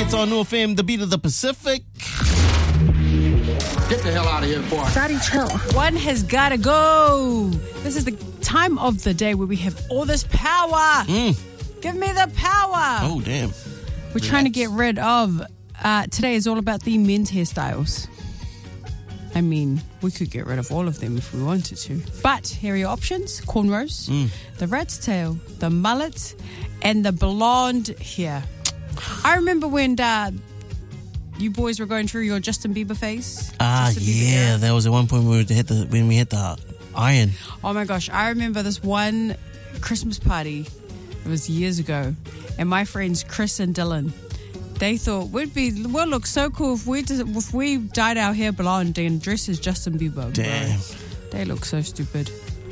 It's on New FM, the beat of the Pacific. Get the hell out of here, boy. Daddy, chill. One has got to go. This is the time of the day where we have all this power. Give me the power. Oh, damn. We're trying to get rid of... today is all about the men's hairstyles. I mean, we could get rid of all of them if we wanted to. But here are your options. Cornrows, the rat's tail, the mullet, and the blonde hair. I remember when you boys were going through your Justin Bieber phase. Justin Bieber era. That was at one point when we hit the iron. Oh my gosh, I remember this one Christmas party. It was years ago. And my friends Chris and Dylan, they thought we'll look so cool if we dyed our hair blonde and dressed as Justin Bieber. Damn. Bro. They look so stupid.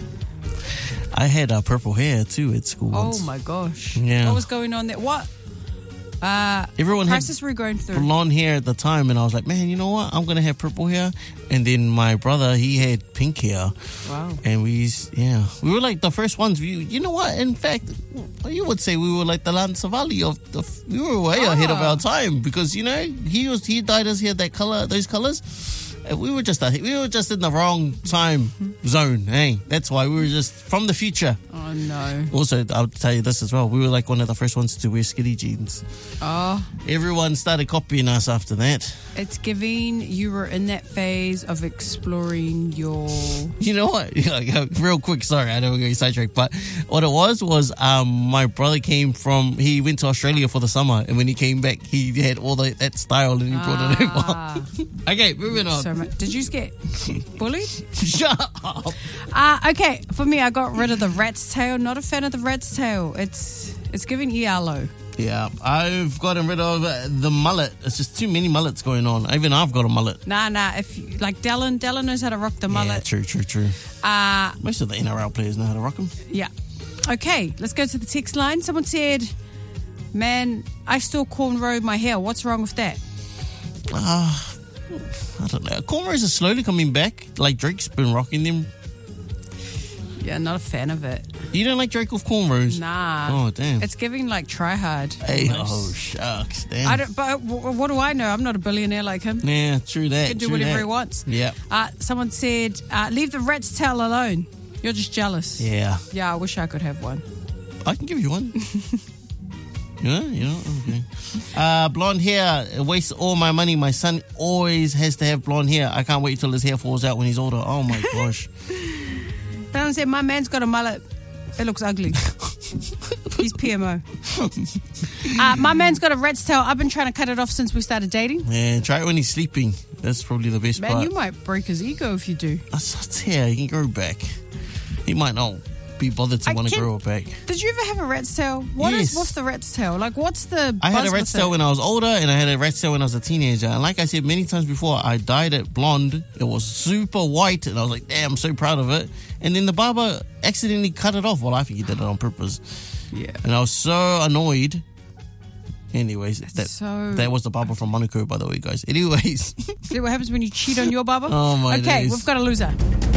I had purple hair too at school once. Oh my gosh. Yeah. What was going on there? What? Everyone had were going through. blonde hair at the time, and I was like, man, you know what? I'm going to have purple hair. And then my brother, he had pink hair. Wow. And we were like the first ones. You know what? In fact, you would say we were like the Lance Savali we were way ahead of our time because, he dyed his hair those colors. And we were just in the wrong time zone. Hey, that's why we were just from the future. Oh no. Also, I'll tell you this as well. We were like one of the first ones to wear skinny jeans. Oh. Everyone started copying us after that. It's giving you were in that phase of exploring your... You know what? Real quick, sorry, I don't want to get sidetracked. But what it was my brother he went to Australia for the summer. And when he came back, he had all that style and he brought it over. Okay, moving on. So did you just get bullied? Shut up. Okay, for me, I got rid of the rat's tail. Not a fan of the rat's tail. It's giving Ialo. Yeah, I've gotten rid of the mullet. It's just too many mullets going on. Even I've got a mullet. Nah. If you, like Dylan knows how to rock the mullet. Yeah, true. Most of the NRL players know how to rock them. Yeah. Okay, let's go to the text line. Someone said, man, I still cornrow my hair. What's wrong with that? I don't know. Cornrows are slowly coming back. Like Drake's been rocking them. Yeah, not a fan of it. You don't like Drake with cornrows? Nah. Oh, damn. It's giving like try hard. Hey, oh, shucks. Damn. But what do I know? I'm not a billionaire like him. Yeah, true that. He can do whatever he wants. Yeah. Someone said, leave the rat's tail alone. You're just jealous. Yeah. Yeah, I wish I could have one. I can give you one. Okay. Blonde hair wastes all my money. My son always has to have blonde hair. I can't wait till his hair falls out when he's older. Oh my gosh. Someone said, my man's got a mullet. It looks ugly. He's PMO. My man's got a rat's tail. I've been trying to cut it off since we started dating. Yeah, try it when he's sleeping. That's probably the best part. Man, you might break his ego if you do. That's hair. He can grow back. He might not be bothered to want to grow it back. Did you ever have a rat's tail? What is with the rat's tail? Like, what's the I had a rat's tail when I was older, and I had a rat's tail when I was a teenager. And like I said many times before, I dyed it blonde. It was super white, and I was like, damn, I'm so proud of it. And then the barber accidentally cut it off. Well, I think he did it on purpose. Yeah. And I was so annoyed. Anyways, that was the barber from Monaco, by the way, guys. Anyways. See what happens when you cheat on your barber? Oh, my days. Okay, we've got a loser.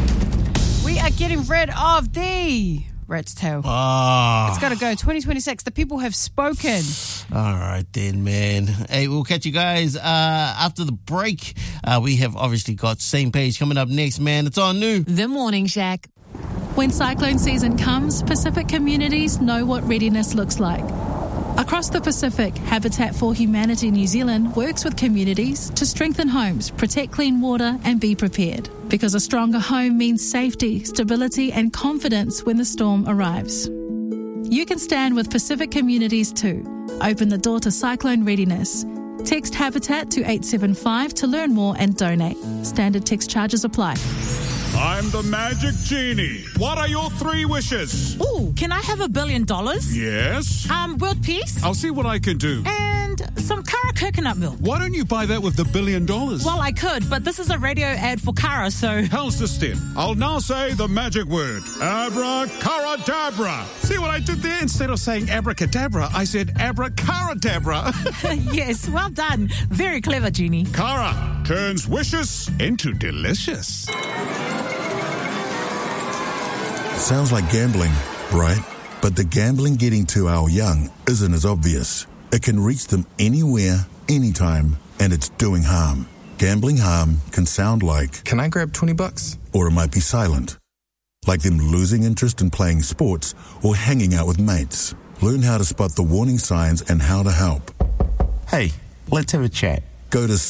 We are getting rid of the rat's tail. It's got to go. 2026. The people have spoken. All right then, man. Hey, we'll catch you guys after the break. We have obviously got Same Page coming up next, man. It's on New. The Morning Shack. When cyclone season comes, Pacific communities know what readiness looks like. Across the Pacific, Habitat for Humanity New Zealand works with communities to strengthen homes, protect clean water and be prepared. Because a stronger home means safety, stability and confidence when the storm arrives. You can stand with Pacific communities too. Open the door to cyclone readiness. Text Habitat to 875 to learn more and donate. Standard text charges apply. I'm the Magic Genie. What are your 3 wishes? Ooh, can I have $1 billion? Yes. World peace? I'll see what I can do. And some Kara coconut milk. Why don't you buy that with the $1 billion? Well, I could, but this is a radio ad for Kara, so... How's this then? I'll now say the magic word. Abracadabra. See what I did there? Instead of saying abracadabra, I said abracadabra. Yes, well done. Very clever, Genie. Kara turns wishes into delicious. Sounds like gambling, right? But the gambling getting to our young isn't as obvious. It can reach them anywhere, anytime, and it's doing harm. Gambling harm can sound like, "Can I grab $20? Or it might be silent. Like them losing interest in playing sports or hanging out with mates. Learn how to spot the warning signs and how to help. Hey, let's have a chat. Go to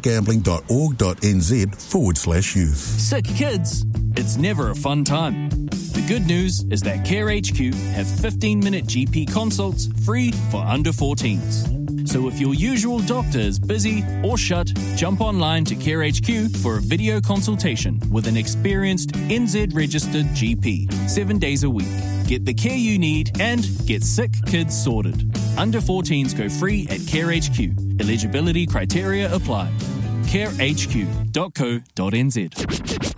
safergambling.org.nz/youth. Sick kids, it's never a fun time. The good news is that Care HQ have 15-minute GP consults free for under 14s. So if your usual doctor is busy or shut, jump online to Care HQ for a video consultation with an experienced NZ-registered GP, 7 days a week. Get the care you need and get sick kids sorted. Under 14s go free at Care HQ. Eligibility criteria apply. carehq.co.nz.